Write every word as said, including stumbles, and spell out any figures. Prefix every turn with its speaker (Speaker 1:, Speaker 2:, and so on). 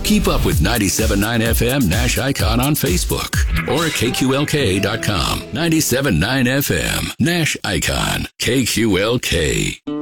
Speaker 1: Keep up with ninety-seven point nine F M Nash Icon on Facebook or at K Q L K dot com. ninety-seven point nine F M Nash Icon. K Q L K.